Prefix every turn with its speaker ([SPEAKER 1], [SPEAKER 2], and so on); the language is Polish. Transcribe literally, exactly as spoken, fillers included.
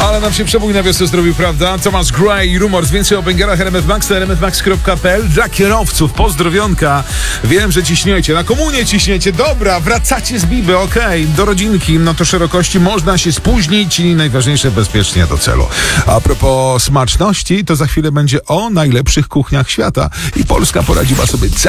[SPEAKER 1] Ale nam się przebój na wiosnę zrobił, prawda? Thomas Gray i Rumors. Więcej o bęgerach R M F Max na r m f max kropka p l. Dla kierowców pozdrowionka. Wiem, że ciśniecie. Na komunie ciśniecie. Dobra, wracacie z Biby, okej. Okay. Do rodzinki na to szerokości można się spóźnić i najważniejsze bezpiecznie do celu. A propos smaczności, to za chwilę będzie o najlepszych kuchniach świata. I Polska poradziła sobie całkiem